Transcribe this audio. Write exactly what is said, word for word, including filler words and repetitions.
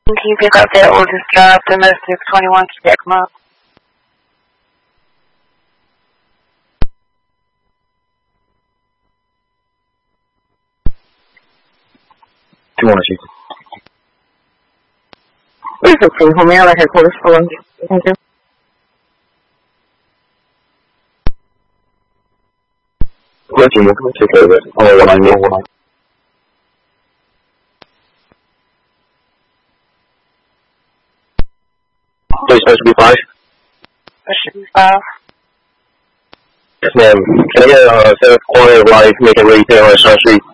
Can you pick up that oldest drive, domestic twenty-one Yakima? two one six. Please approve for me. I like headquarters for lunch. Thank you. Let you take care of it. Oh, one nine one nine. Please, that should be five. That should be five. Yes, ma'am. Can I get a uh, seventh corner of life, make it retail on Sean Street?